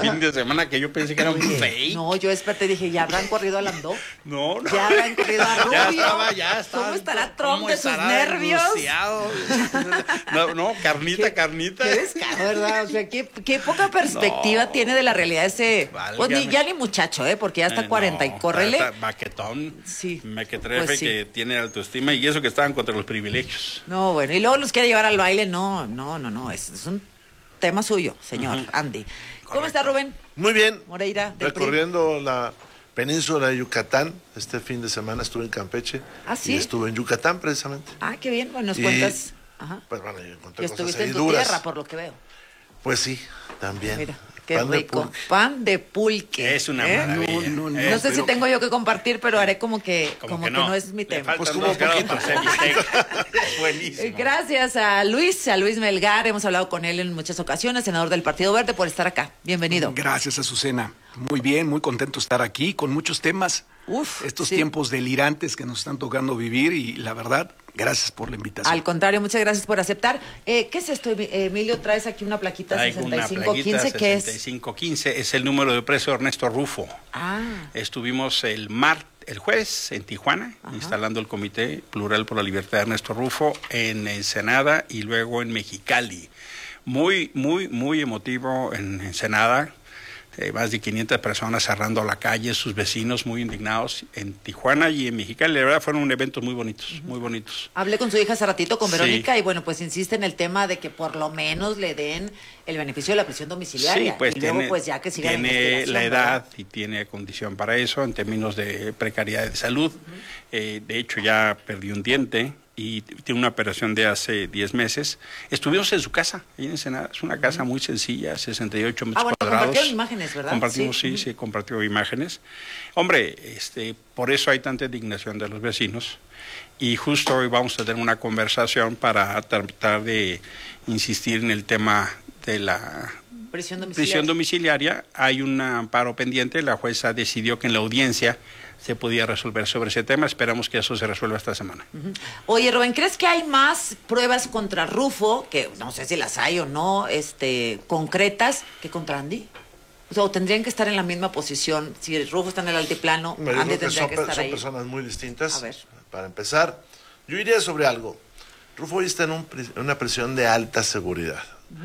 fin de semana que yo pensé que era un fake. No, yo desperté y dije, ¿ya habrán corrido a Landó? No. ¿Ya habrán corrido a Rubio? Ya estaba. ¿Cómo estará Trump ¿Cómo de sus estará nervios? angustiado? No, carnita. Qué descaro, ¿verdad? O sea, qué poca perspectiva tiene de la realidad ese... Pues ya ni muchacho, porque ya está 40 y córrele. Baquetón. Sí. Mequetrefe, Pues sí. que tiene autoestima y eso que estaban contra los privilegios. No, bueno, y luego los quiere llevar al baile. No, es un tema suyo, señor Andy. ¿Cómo está, Rubén? Muy bien. Moreira, del PRI. Recorriendo la península de Yucatán. Este fin de semana estuve en Campeche. ¿Ah, sí? Y estuve en Yucatán, precisamente. Ah, qué bien. Bueno, nos cuentas. Ajá. Pues bueno, yo Y encontré cosas estuviste ahí en tu duras. tierra, por lo que veo. Pues sí, también. Mira, qué Pan de rico. pulque. Pan de pulque. Es una maravilla. No sé si tengo yo que compartir, pero haré como que no es mi tema. Pues como poquito. Es buenísimo. Gracias a Luis Melgar. Hemos hablado con él en muchas ocasiones, senador del Partido Verde, por estar acá. Bienvenido. Gracias, Azucena. Muy bien, muy contento de estar aquí con muchos temas. Estos tiempos delirantes que nos están tocando vivir y la verdad, gracias por la invitación. Al contrario, muchas gracias por aceptar. ¿Qué es esto, Emilio? Traes aquí una plaquita 6515. ¿Qué es? 6515 es el número de preso de Ernesto Rufo. Estuvimos el jueves en Tijuana, instalando el Comité Plural por la Libertad de Ernesto Rufo, en Ensenada y luego en Mexicali. Muy, muy, muy emotivo en Ensenada. Más de 500 personas cerrando la calle, sus vecinos muy indignados en Tijuana y en Mexicali. La verdad fueron eventos muy bonitos, muy bonitos. Hablé con su hija hace ratito, con Verónica, sí. Y bueno, pues insiste en el tema de que por lo menos le den el beneficio de la prisión domiciliaria. Sí, pues y luego pues ya que siga la tiene investigación, la edad, ¿verdad? Y tiene condición para eso en términos de precariedad de salud. De hecho ya perdió un diente y tiene una operación de hace 10 meses. Estuvimos en su casa, ahí en Ensenada. Es una casa muy sencilla, 68 metros cuadrados. Compartieron imágenes, ¿verdad? Compartimos, sí, compartió imágenes. Hombre, por eso hay tanta indignación de los vecinos. Y justo hoy vamos a tener una conversación para tratar de insistir en el tema de la prisión domiciliaria. Hay un amparo pendiente. La jueza decidió que en la audiencia se podía resolver sobre ese tema. Esperamos que eso se resuelva esta semana. Oye, Rubén, ¿crees que hay más pruebas contra Rufo, que no sé si las hay o no, concretas, que contra Andy? O sea, ¿o tendrían que estar en la misma posición? Si Rufo está en el altiplano, Andy tendría que estar ahí. Son personas muy distintas. A ver. Para empezar, yo iría sobre algo. Rufo hoy está en una prisión de alta seguridad.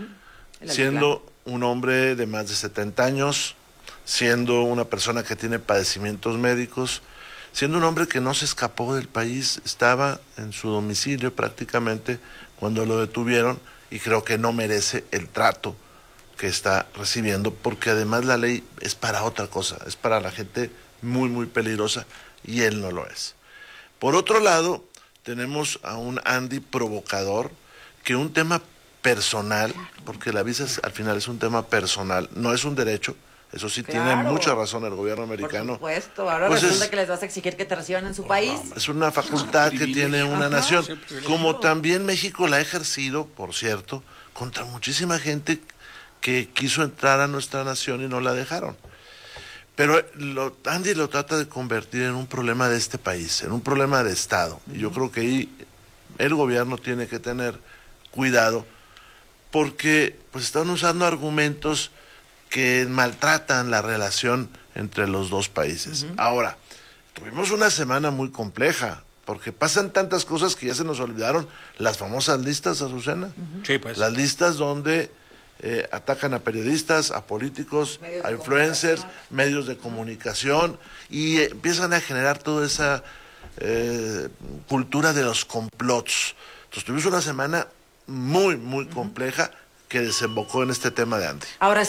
Siendo un hombre de más de 70 años, siendo una persona que tiene padecimientos médicos, siendo un hombre que no se escapó del país, estaba en su domicilio prácticamente cuando lo detuvieron y creo que no merece el trato que está recibiendo, porque además la ley es para otra cosa, es para la gente muy, muy peligrosa y él no lo es. Por otro lado, tenemos a un Andy provocador que un tema personal, porque la visa al final es un tema personal, no es un derecho. Eso sí, tiene mucha razón el gobierno americano. Por supuesto, ahora pues resulta que les vas a exigir que te reciban en su país. Es una facultad que tiene una nación, como también México la ha ejercido, por cierto, contra muchísima gente que quiso entrar a nuestra nación y no la dejaron. Pero Andy lo trata de convertir en un problema de este país, en un problema de Estado. Y yo creo que ahí el gobierno tiene que tener cuidado, porque pues están usando argumentos que maltratan la relación entre los dos países. Ahora, tuvimos una semana muy compleja, porque pasan tantas cosas que ya se nos olvidaron las famosas listas, Azucena. Sí, pues. Las listas donde atacan a periodistas, a políticos, a influencers, medios de comunicación, y empiezan a generar toda esa cultura de los complots. Entonces tuvimos una semana muy, muy compleja, que desembocó en este tema de Andy. Ahora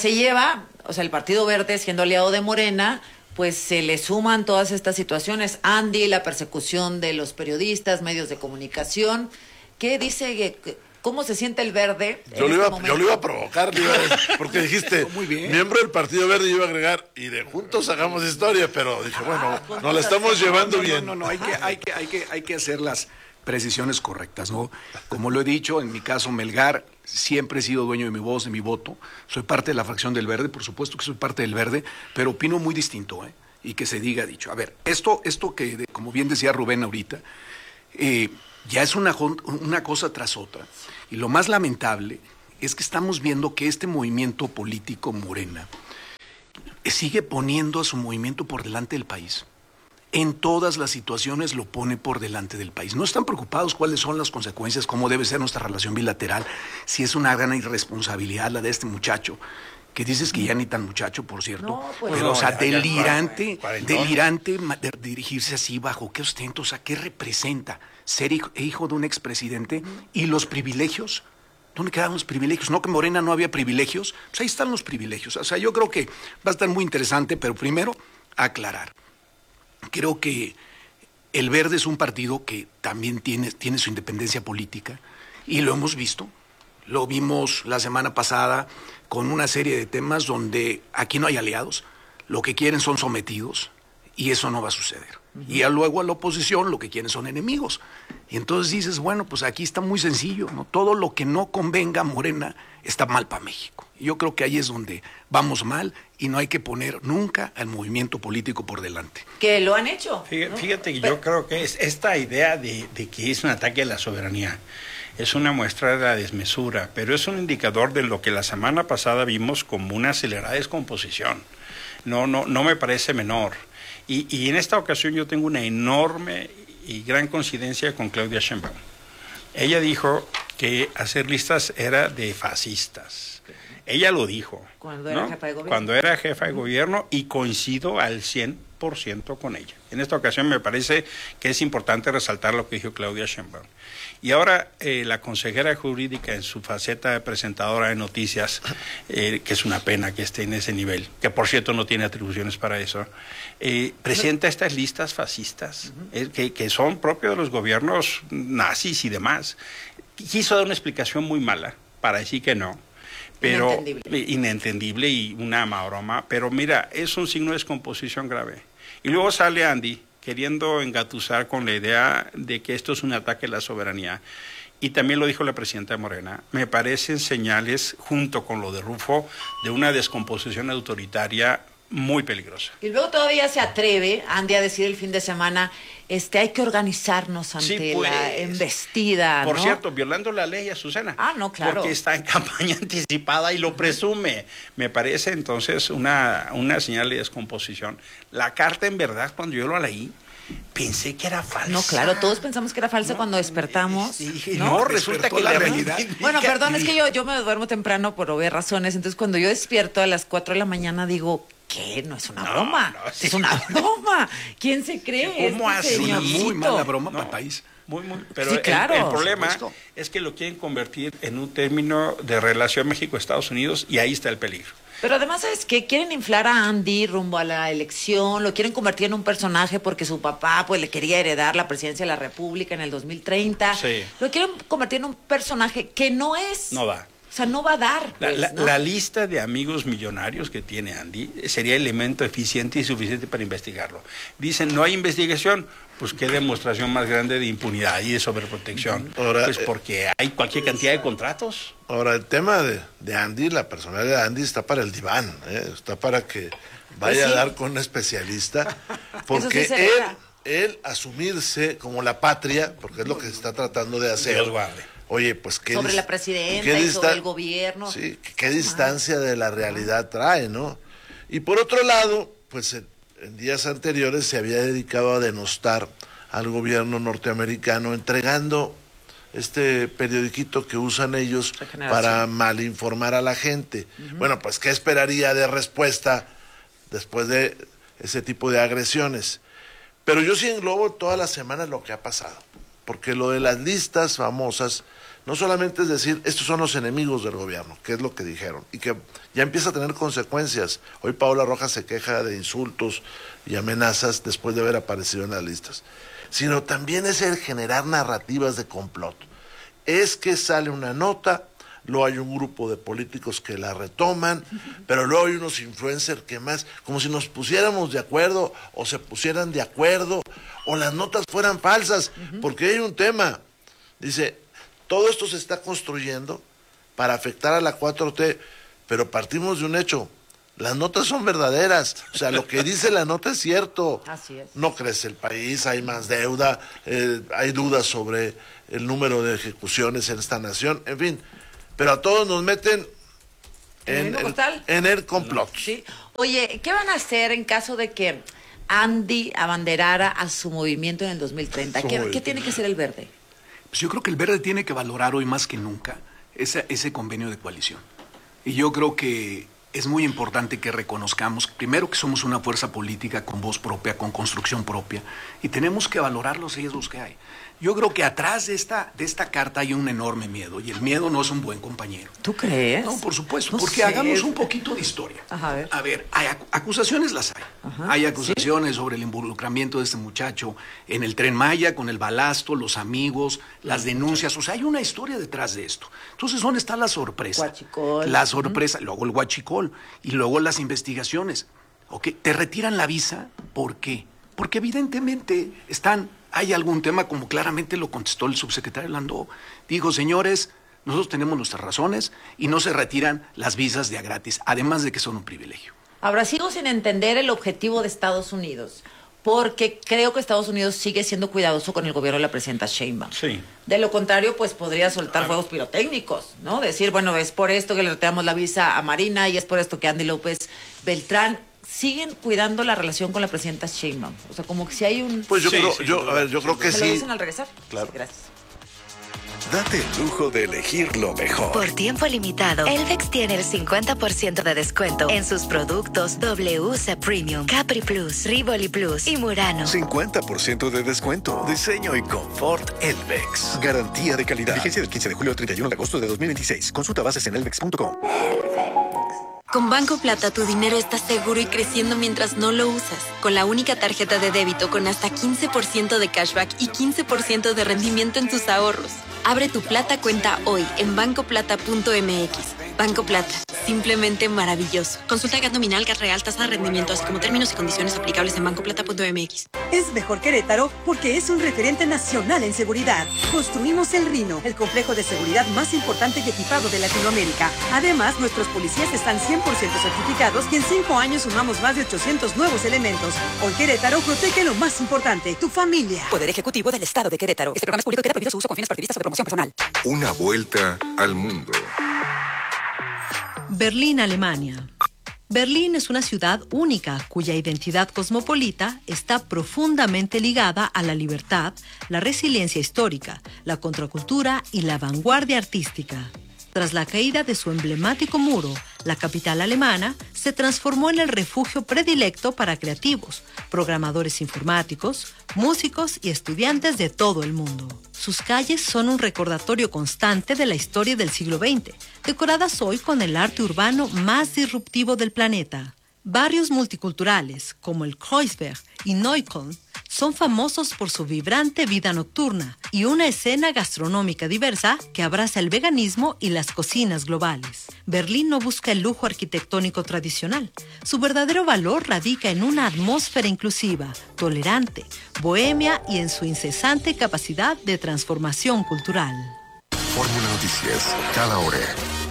el Partido Verde, siendo aliado de Morena, pues se le suman todas estas situaciones. Andy, la persecución de los periodistas, medios de comunicación. ¿Qué dice? ¿Cómo se siente el Verde? Yo lo iba a provocar, porque dijiste, muy bien. Miembro del Partido Verde, y iba a agregar, y de juntos hagamos historia, pero dije, bueno, nos la estamos llevando bien. No, hay que hacer las precisiones correctas, ¿no? Como lo he dicho, en mi caso, Melgar, siempre he sido dueño de mi voz, de mi voto. Soy parte de la fracción del Verde, por supuesto que soy parte del Verde, pero opino muy distinto, y que se diga dicho. A ver, esto que, como bien decía Rubén ahorita, ya es una cosa tras otra. Y lo más lamentable es que estamos viendo que este movimiento político Morena sigue poniendo a su movimiento por delante del país. En todas las situaciones lo pone por delante del país. No están preocupados cuáles son las consecuencias, cómo debe ser nuestra relación bilateral, si es una gran irresponsabilidad la de este muchacho, que dices que ya ni tan muchacho, por cierto, No, pues pero no, o sea, ya delirante cuarentón. dirigirse así, bajo qué ostento, o sea, qué representa ser hijo de un expresidente y los privilegios. ¿Dónde quedaron los privilegios? ¿No que Morena no había privilegios? Pues ahí están los privilegios. O sea, yo creo que va a estar muy interesante, pero primero, aclarar. Creo que el Verde es un partido que también tiene su independencia política y lo hemos visto. Lo vimos la semana pasada con una serie de temas donde aquí no hay aliados. Lo que quieren son sometidos y eso no va a suceder. Y luego a la oposición lo que quieren son enemigos. Y entonces dices, bueno, pues aquí está muy sencillo, ¿no? Todo lo que no convenga a Morena está mal para México. Y yo creo que ahí es donde vamos mal y no hay que poner nunca al movimiento político por delante. Que lo han hecho. Fíjate que yo creo que es esta idea de que es un ataque a la soberanía. Es una muestra de la desmesura, pero es un indicador de lo que la semana pasada vimos como una acelerada descomposición. No me parece menor. Y en esta ocasión yo tengo una enorme y gran coincidencia con Claudia Sheinbaum. Ella dijo que hacer listas era de fascistas. Ella lo dijo. Cuando era jefa de gobierno. Cuando era jefa de gobierno, y coincido al 100% con ella. En esta ocasión me parece que es importante resaltar lo que dijo Claudia Sheinbaum. Y ahora la consejera jurídica en su faceta de presentadora de noticias, que es una pena que esté en ese nivel, que por cierto no tiene atribuciones para eso, presenta estas listas fascistas, que son propios de los gobiernos nazis y demás. Quiso dar una explicación muy mala para decir que no, pero inentendible y una broma, pero mira, es un signo de descomposición grave. Y luego sale Andy queriendo engatusar con la idea de que esto es un ataque a la soberanía. Y también lo dijo la presidenta de Morena. Me parecen señales, junto con lo de Rufo, de una descomposición autoritaria muy peligrosa. Y luego todavía se atreve, Andy, a decir el fin de semana, hay que organizarnos ante la embestida, Por ¿no? cierto, violando la ley, Azucena. Ah, no, claro. Porque está en campaña anticipada y lo presume. Me parece entonces una señal de descomposición. La carta, en verdad, cuando yo la leí, pensé que era falsa. No, claro, todos pensamos que era falsa cuando despertamos. Y dije, no, resulta que la realidad. Bueno, perdón, es que yo me duermo temprano por obvias razones, entonces cuando yo despierto a las 4 de la mañana digo, ¿qué? No es una broma. Sí. Es una broma. ¿Quién se cree? ¿Cómo hace? Una Señorcito? muy mala broma para el país. Muy, pero Sí, claro, el por problema supuesto. es que lo quieren convertir en un término de relación México-Estados Unidos y ahí está el peligro. Pero además, ¿sabes qué? Quieren inflar a Andy rumbo a la elección, lo quieren convertir en un personaje porque su papá pues le quería heredar la presidencia de la República en el 2030. Sí. Lo quieren convertir en un personaje que no es. No da. O sea, no va a dar. Pues, ¿no? La lista de amigos millonarios que tiene Andy sería elemento eficiente y suficiente para investigarlo. Dicen, no hay investigación, pues qué demostración más grande de impunidad y de sobreprotección. Ahora, pues porque hay cualquier cantidad de contratos. Ahora, el tema de Andy, la personalidad de Andy está para el diván, está para que vaya sí. a dar con un especialista, porque Eso sí se deja. él asumirse como la patria, porque es lo que se está tratando de hacer. Dios guarde. Oye, pues qué Sobre la presidenta y sobre el gobierno. Sí, qué distancia de la realidad trae, ¿no? Y por otro lado, pues en días anteriores se había dedicado a denostar al gobierno norteamericano, entregando este periodiquito que usan ellos para malinformar a la gente. Bueno, pues ¿qué esperaría de respuesta después de ese tipo de agresiones? Pero yo sí englobo toda la semana lo que ha pasado, porque lo de las listas famosas no solamente es decir, estos son los enemigos del gobierno, que es lo que dijeron, y que ya empieza a tener consecuencias. Hoy Paola Rojas se queja de insultos y amenazas después de haber aparecido en las listas, sino también es el generar narrativas de complot. Es que sale una nota, luego hay un grupo de políticos que la retoman, pero luego hay unos influencers que más, como si nos pusiéramos de acuerdo, o se pusieran de acuerdo, o las notas fueran falsas, porque hay un tema, dice, todo esto se está construyendo para afectar a la 4T, pero partimos de un hecho, las notas son verdaderas, o sea, lo que dice la nota es cierto. Así es. No crece el país, hay más deuda, hay dudas sobre el número de ejecuciones en esta nación, en fin, pero a todos nos meten en el complot. Sí. Oye, ¿qué van a hacer en caso de que Andy abanderara a su movimiento en el 2030? ¿Qué tiene que hacer el Verde? Pues yo creo que el Verde tiene que valorar hoy más que nunca ese convenio de coalición. Y yo creo que es muy importante que reconozcamos, primero, que somos una fuerza política con voz propia, con construcción propia, y tenemos que valorar los riesgos que hay. Yo creo que atrás de esta carta hay un enorme miedo, y el miedo no es un buen compañero. ¿Tú crees? No, por supuesto, No porque sé. hagamos un poquito de historia. Ajá, a ver, acusaciones las hay. Ajá, Hay acusaciones sobre el involucramiento de este muchacho en el Tren Maya, con el balasto, los amigos, las denuncias. O sea, hay una historia detrás de esto. Entonces, ¿dónde está la sorpresa? Huachicol. La sorpresa, luego el huachicol, y luego las investigaciones. ¿Ok? ¿Te retiran la visa? ¿Por qué? Porque evidentemente hay algún tema, como claramente lo contestó el subsecretario Landó. Dijo, señores, nosotros tenemos nuestras razones y no se retiran las visas de a gratis, además de que son un privilegio. Ahora, sigo sin entender el objetivo de Estados Unidos, porque creo que Estados Unidos sigue siendo cuidadoso con el gobierno de la presidenta Sheinbaum. Sí. De lo contrario, pues podría soltar fuegos pirotécnicos, ¿no? Decir, bueno, es por esto que le retiramos la visa a Marina y es por esto que Andy López Beltrán siguen cuidando la relación con la presidenta Sheinbaum. O sea, como que si hay un... Pues yo Sí, creo, sí, yo creo que ¿Se lo sí. dicen al regresar? Claro. Sí, gracias. Date el lujo de elegir lo mejor. Por tiempo limitado, Elvex tiene el 50% de descuento en sus productos WC Premium, Capri Plus, Rivoli Plus y Murano. 50% de descuento. Diseño y confort Elvex. Garantía de calidad. Vigencia del 15 de julio al 31 de agosto de 2026. Consulta bases en elvex.com. Con Banco Plata tu dinero está seguro y creciendo mientras no lo usas. Con la única tarjeta de débito con hasta 15% de cashback y 15% de rendimiento en tus ahorros. Abre tu Plata cuenta hoy en bancoplata.mx. Banco Plata, simplemente maravilloso. Consulta el GAT nominal, GAT real, tasa de rendimiento, así como términos y condiciones aplicables en bancoplata.mx. Es mejor Querétaro porque es un referente nacional en seguridad. Construimos el Rino, el complejo de seguridad más importante y equipado de Latinoamérica. Además, nuestros policías están 100% certificados y en 5 años sumamos más de 800 nuevos elementos. Hoy Querétaro protege lo más importante, tu familia. Poder Ejecutivo del Estado de Querétaro. Este programa es público y queda prohibido su uso con fines partidistas o de promoción personal. Una vuelta al mundo. Berlín, Alemania. Berlín es una ciudad única cuya identidad cosmopolita está profundamente ligada a la libertad, la resiliencia histórica, la contracultura y la vanguardia artística. Tras la caída de su emblemático muro, la capital alemana se transformó en el refugio predilecto para creativos, programadores informáticos, músicos y estudiantes de todo el mundo. Sus calles son un recordatorio constante de la historia del siglo XX, decoradas hoy con el arte urbano más disruptivo del planeta. Barrios multiculturales, como el Kreuzberg y Neukölln, son famosos por su vibrante vida nocturna y una escena gastronómica diversa que abraza el veganismo y las cocinas globales. Berlín no busca el lujo arquitectónico tradicional. Su verdadero valor radica en una atmósfera inclusiva, tolerante, bohemia y en su incesante capacidad de transformación cultural. Fórmula Noticias, cada hora.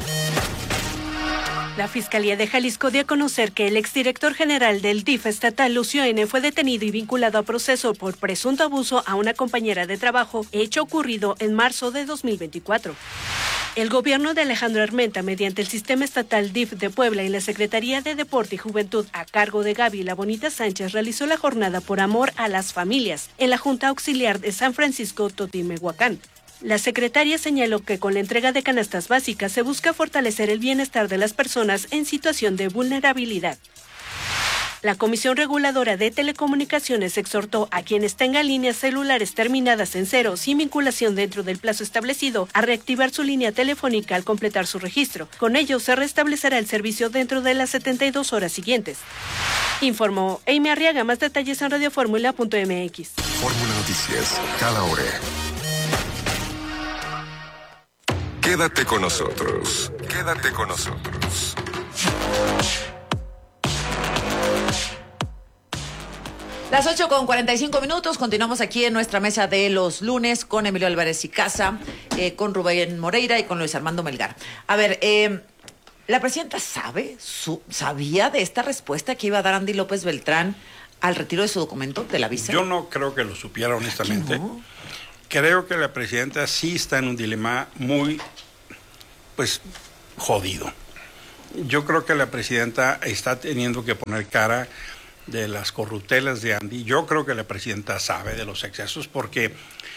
La Fiscalía de Jalisco dio a conocer que el exdirector general del DIF estatal, Lucio N., fue detenido y vinculado a proceso por presunto abuso a una compañera de trabajo, hecho ocurrido en marzo de 2024. El gobierno de Alejandro Armenta, mediante el Sistema Estatal DIF de Puebla y la Secretaría de Deporte y Juventud a cargo de Gaby La Bonita Sánchez, realizó la jornada por amor a las familias en la Junta Auxiliar de San Francisco Totimehuacán. La secretaria señaló que con la entrega de canastas básicas se busca fortalecer el bienestar de las personas en situación de vulnerabilidad. La Comisión Reguladora de Telecomunicaciones exhortó a quienes tengan líneas celulares terminadas en 0 sin vinculación dentro del plazo establecido a reactivar su línea telefónica al completar su registro. Con ello se restablecerá el servicio dentro de las 72 horas siguientes. Informó Amy Arriaga. Más detalles en radioformula.mx. Fórmula Noticias, cada hora. Quédate con nosotros. Quédate con nosotros. Las 8:45. Continuamos aquí en nuestra mesa de los lunes con Emilio Álvarez y Casa, con Rubén Moreira y con Luis Armando Melgar. A ver, ¿la presidenta sabía de esta respuesta que iba a dar Andy López Beltrán al retiro de su documento de la visa? Yo no creo que lo supiera, honestamente. ¿No? Creo que la presidenta sí está en un dilema muy, jodido. Yo creo que la presidenta está teniendo que poner cara de las corruptelas de Andy. Yo creo que la presidenta sabe de los excesos porque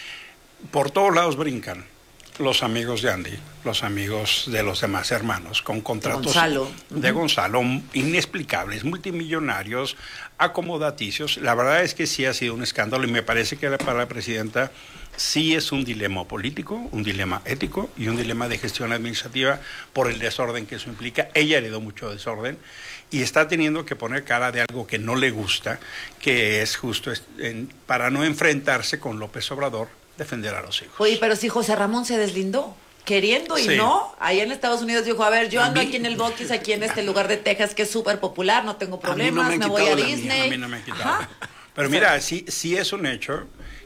por todos lados brincan los amigos de Andy, los amigos de los demás hermanos, con contratos de Gonzalo inexplicables, multimillonarios, acomodaticios. La verdad es que sí ha sido un escándalo y me parece que para la presidenta sí es un dilema político, un dilema ético y un dilema de gestión administrativa por el desorden que eso implica. Ella heredó mucho desorden y está teniendo que poner cara de algo que no le gusta, que es justo para no enfrentarse con López Obrador, defender a los hijos. Oye, pero si José Ramón se deslindó, queriendo y no, ahí en Estados Unidos dijo, a ver, yo ando aquí en el Buc-ee's, aquí en este lugar de Texas que es súper popular, no tengo problemas, me voy a Disney. A mí no me han quitado. Pero mira, sí es un hecho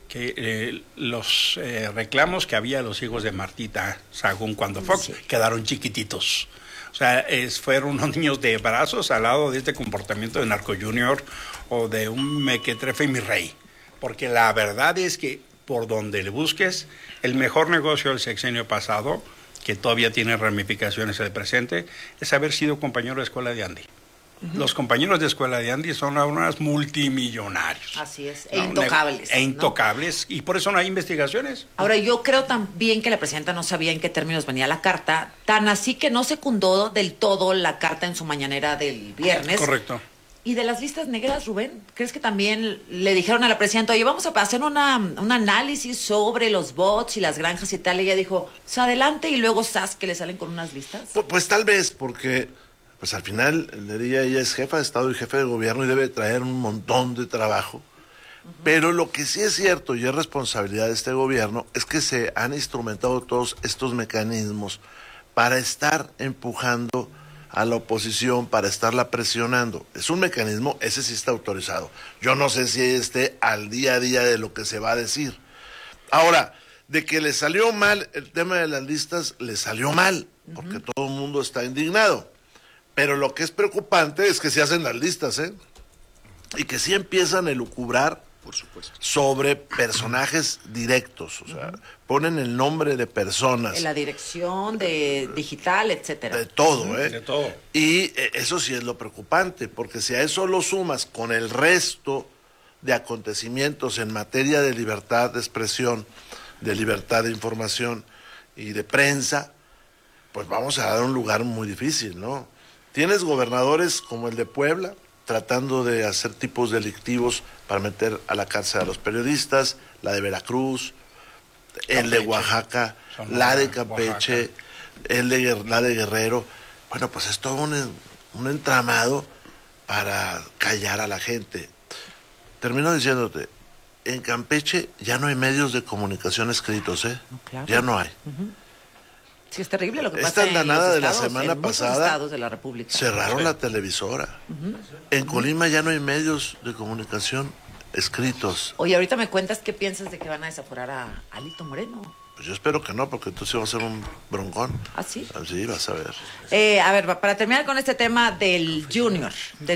que los reclamos que había a los hijos de Martita Sagún cuando Fox quedaron chiquititos. O sea, fueron unos niños de brazos al lado de este comportamiento de Narco Junior o de un mequetrefe y mi rey. Porque la verdad es que por donde le busques, el mejor negocio del sexenio pasado, que todavía tiene ramificaciones en el presente, es haber sido compañero de escuela de Andy. Los compañeros de escuela de Andy son unos multimillonarios. Así es, intocables. Intocables, y por eso no hay investigaciones. Ahora, yo creo también que la presidenta no sabía en qué términos venía la carta, tan así que no secundó del todo la carta en su mañanera del viernes. Correcto. Y de las listas negras, Rubén, ¿crees que también le dijeron a la presidenta, oye, vamos a hacer un análisis sobre los bots y las granjas y tal? Y ella dijo, pues adelante, y luego ¿sabes que le salen con unas listas? Pues tal vez, porque pues al final le diría, ella es jefa de Estado y jefe de gobierno y debe traer un montón de trabajo. Pero lo que sí es cierto y es responsabilidad de este gobierno es que se han instrumentado todos estos mecanismos para estar empujando a la oposición, para estarla presionando. Es un mecanismo, ese sí está autorizado. Yo no sé si esté al día a día de lo que se va a decir. Ahora, de que le salió mal el tema de las listas, le salió mal, porque todo el mundo está indignado. Pero lo que es preocupante es que se hacen las listas, y que sí empiezan a elucubrar, por supuesto, sobre personajes directos, o sea, ponen el nombre de personas. En la dirección de digital, etcétera. De todo, De todo. Y eso sí es lo preocupante, porque si a eso lo sumas con el resto de acontecimientos en materia de libertad de expresión, de libertad de información y de prensa, pues vamos a dar un lugar muy difícil, ¿no? Tienes gobernadores como el de Puebla, tratando de hacer tipos delictivos para meter a la cárcel a los periodistas, la de Veracruz, el de Oaxaca, la de Campeche, la de Guerrero. Bueno, pues es todo un entramado para callar a la gente. Termino diciéndote, en Campeche ya no hay medios de comunicación escritos, No, claro. Ya no hay. Sí, es terrible lo que pasa Esta andanada de la semana en muchos pasada, estados de la República. cerraron la televisora. En Colima ya no hay medios de comunicación escritos. Oye, ahorita me cuentas qué piensas de que van a desaforar a Alito Moreno. Pues yo espero que no, porque entonces va a ser un broncón. ¿Ah, sí? Sí, vas a ver. A ver, para terminar con este tema del Junior,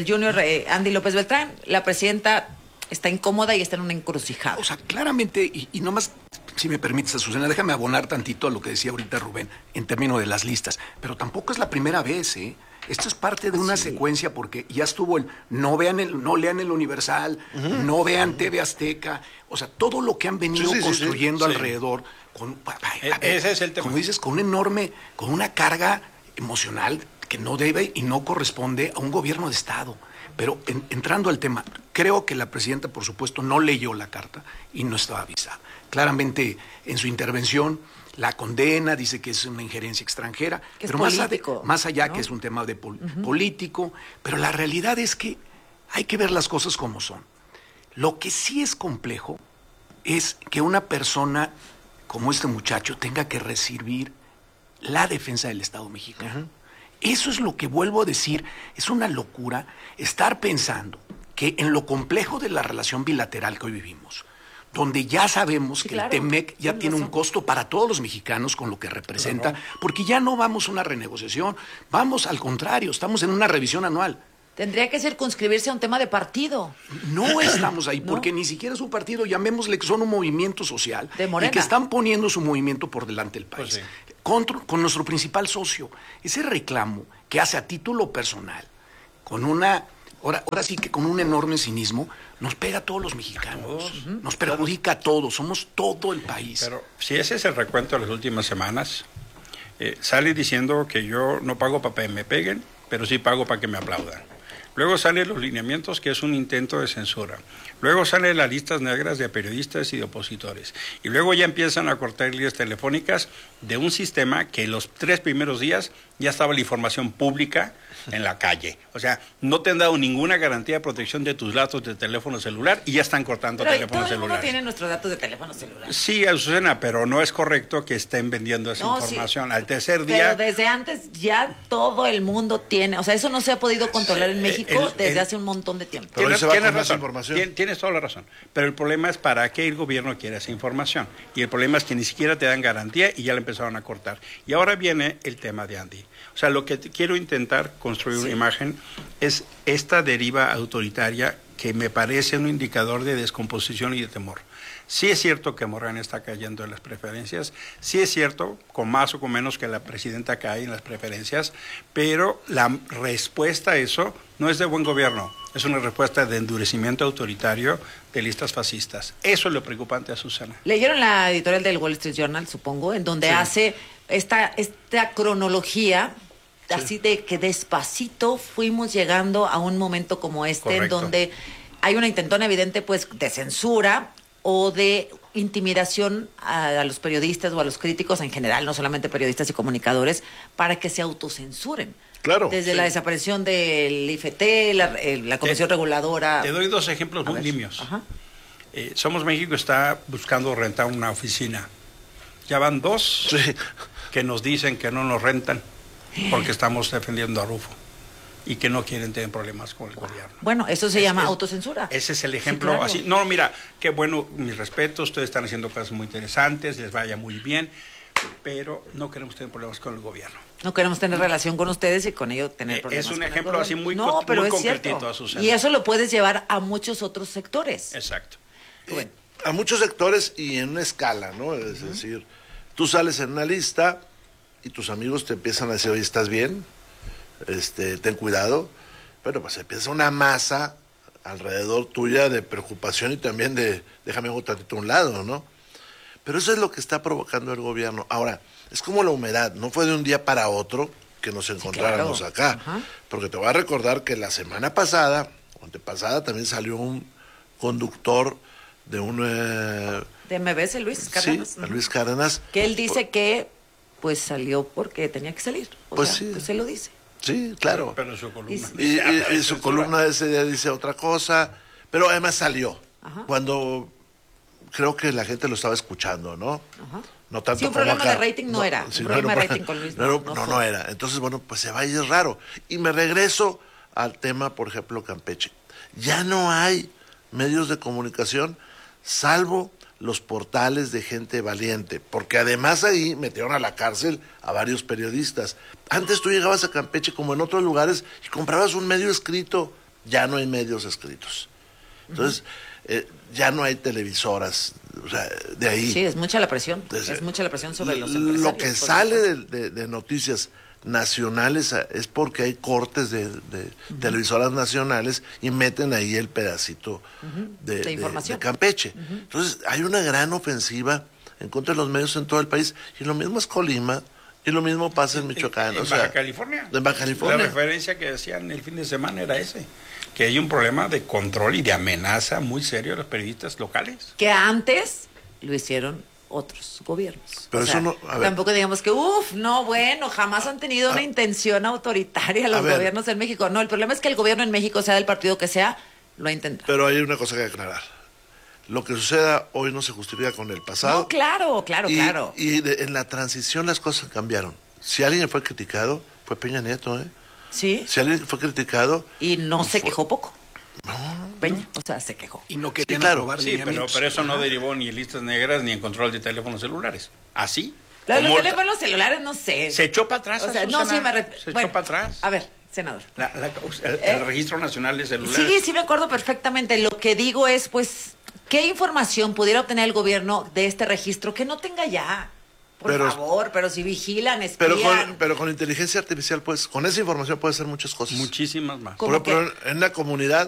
Andy López Beltrán, la presidenta está incómoda y está en una encrucijada. O sea, claramente, y nomás, si me permites, Azucena, déjame abonar tantito a lo que decía ahorita Rubén, en términos de las listas. Pero tampoco es la primera vez, ¿eh? Esto es parte de una secuencia, porque ya estuvo el no lean el Universal, no vean TV Azteca, o sea, todo lo que han venido construyendo alrededor, Ese es el tema. Como dices, con una carga emocional que no debe y no corresponde a un gobierno de Estado. Pero entrando al tema, creo que la presidenta, por supuesto, no leyó la carta y no estaba avisada. Claramente, en su intervención, la condena, dice que es una injerencia extranjera, que pero es político, más allá, ¿no? Que es un tema de político, pero la realidad es que hay que ver las cosas como son. Lo que sí es complejo es que una persona como este muchacho tenga que recibir la defensa del Estado mexicano. Eso es lo que vuelvo a decir, es una locura estar pensando que en lo complejo de la relación bilateral que hoy vivimos, donde ya sabemos que el TEMEC ya tiene un costo para todos los mexicanos con lo que representa, porque ya no vamos a una renegociación, vamos al contrario, estamos en una revisión anual. Tendría que circunscribirse a un tema de partido. No estamos ahí, porque ni siquiera es un partido, llamémosle que son un movimiento social, de Morena, y que están poniendo su movimiento por delante del país. Pues sí. con nuestro principal socio. Ese reclamo que hace a título personal, con una, ahora sí que con un enorme cinismo, nos pega a todos los mexicanos, nos perjudica a todos, somos todo el país. Pero si ese es el recuento de las últimas semanas, sale diciendo que yo no pago para que me peguen, pero sí pago para que me aplaudan. Luego salen los lineamientos, que es un intento de censura. Luego salen las listas negras de periodistas y de opositores. Y luego ya empiezan a cortar líneas telefónicas de un sistema que los 3 primeros días ya estaba la información pública en la calle. O sea, no te han dado ninguna garantía de protección de tus datos de teléfono celular y ya están cortando teléfonos celulares. Todo el mundo tiene nuestros datos de teléfono celular. Sí, Azucena, pero no es correcto que estén vendiendo esa información. Sí, al tercer día... Pero desde antes ya todo el mundo tiene... O sea, eso no se ha podido controlar en México desde hace un montón de tiempo. Pero tienes razón, tienes toda la razón. Pero el problema es para qué el gobierno quiere esa información. Y el problema es que ni siquiera te dan garantía y ya la empezaron a cortar. Y ahora viene el tema de Andy. O sea, lo que quiero intentar construir una imagen es esta deriva autoritaria que me parece un indicador de descomposición y de temor. Sí es cierto que Morena está cayendo en las preferencias, sí es cierto, con más o con menos, que la presidenta cae en las preferencias, pero la respuesta a eso no es de buen gobierno, es una respuesta de endurecimiento autoritario de listas fascistas. Eso es lo preocupante, Azucena. Leyeron la editorial del Wall Street Journal, supongo, en donde hace esta cronología, así de que despacito fuimos llegando a un momento como este. Correcto. En donde hay una intentona evidente, pues, de censura o de intimidación a los periodistas o a los críticos en general, no solamente periodistas y comunicadores, para que se autocensuren. Claro. Desde la desaparición del IFT, la Comisión Reguladora. Te doy 2 ejemplos muy nimios. Somos México está buscando rentar una oficina. Ya van 2 que nos dicen que no nos rentan porque estamos defendiendo a Rufo y que no quieren tener problemas con el gobierno. Bueno, eso se llama autocensura. Ese es el ejemplo. Sí, claro. Así. No, mira, qué bueno, mis respetos, ustedes están haciendo cosas muy interesantes, les vaya muy bien, pero no queremos tener problemas con el gobierno. No queremos tener relación con ustedes y con ello tener problemas. Es un ejemplo así muy, pero muy es concretito, Azucena. Y eso lo puedes llevar a muchos otros sectores. Exacto. Bueno. A muchos sectores y en una escala, ¿no? Es decir, tú sales en una lista y tus amigos te empiezan a decir, oye, ¿estás bien? Ten cuidado. Pero pues empieza una masa alrededor tuya de preocupación y también de, déjame un tantito a un lado, ¿no? Pero eso es lo que está provocando el gobierno. Ahora, es como la humedad, no fue de un día para otro que nos encontráramos acá. Porque te voy a recordar que la semana pasada, o antepasada, también salió un conductor de un... de MBS, Luis Cárdenas. Sí, Luis Cárdenas. Que él dice que pues salió porque tenía que salir. Pues se lo dice. Sí, claro. Pero su columna. Y su columna de ese día dice otra cosa, pero además salió. Cuando creo que la gente lo estaba escuchando, ¿no? No tanto un problema de rating no era. Un problema de rating con Luis no era. Entonces, bueno, pues se va a ir raro. Y me regreso al tema, por ejemplo, Campeche. Ya no hay medios de comunicación, salvo los portales de gente valiente, porque además ahí metieron a la cárcel a varios periodistas. Antes tú llegabas a Campeche como en otros lugares y comprabas un medio escrito, ya no hay medios escritos. Entonces, ya no hay televisoras, o sea, de ahí. Sí, es mucha la presión, es mucha la presión sobre los empresarios. Lo que sale de noticias nacionales es porque hay cortes de televisoras nacionales y meten ahí el pedacito de información de Campeche. Entonces hay una gran ofensiva en contra de los medios en todo el país y lo mismo es Colima y lo mismo pasa en Michoacán. En Baja California. En Baja California. La referencia que decían el fin de semana era ese, que hay un problema de control y de amenaza muy serio a los periodistas locales. Que antes lo hicieron otros gobiernos. Pero eso no, tampoco digamos que, jamás han tenido una intención autoritaria los gobiernos en México. No, el problema es que el gobierno en México, sea del partido que sea, lo ha intentado. Pero hay una cosa que aclarar. Lo que suceda hoy no se justifica con el pasado. No, claro. Y en la transición las cosas cambiaron. Si alguien fue criticado, fue Peña Nieto, ¿eh? Sí. Si alguien fue criticado... Y no se quejó poco. Peña, o sea, se quejó. Y no querían aprobar pero eso no derivó ni en listas negras ni en control de teléfonos celulares. ¿Así? Los teléfonos celulares, no sé. Se echó para atrás. O sea, no, sí se echó para atrás. A ver, senador. El Registro Nacional de Celulares. Sí, me acuerdo perfectamente. Lo que digo es, pues, ¿qué información pudiera obtener el gobierno de este registro que no tenga ya? Por favor, pero si vigilan, espían. Pero con inteligencia artificial, pues, con esa información puede hacer muchas cosas. Muchísimas más. Por ejemplo, en una comunidad